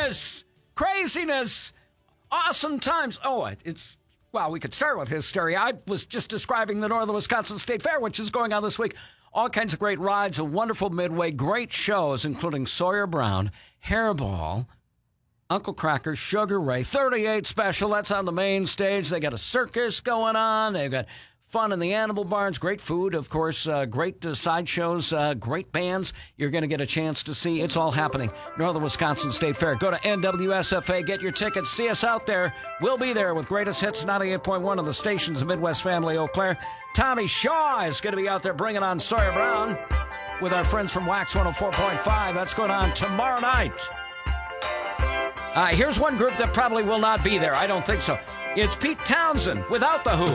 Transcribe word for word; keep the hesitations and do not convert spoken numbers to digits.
madness, craziness, awesome times. Oh, it's, well, we could start with hysteria. I was just describing the Northern Wisconsin State Fair, which is going on this week. All kinds of great rides, a wonderful midway, great shows, including Sawyer Brown, Hairball, Uncle Cracker, Sugar Ray, thirty-eight Special. That's on the main stage. They got a circus going on. They've got fun in the animal barns, great food, of course, uh, great uh, sideshows, uh, great bands you're going to get a chance to see. It's all happening. Northern Wisconsin State Fair. Go to N W S F A, get your tickets, see us out there. We'll be there with Greatest Hits ninety-eight point one of the stations of Midwest Family Eau Claire. Tommy Shaw is going to be out there bringing on Sawyer Brown with our friends from Wax one oh four point five. That's going on tomorrow night. Uh, here's one group that probably will not be there. I don't think so. It's Pete Townsend without the Who.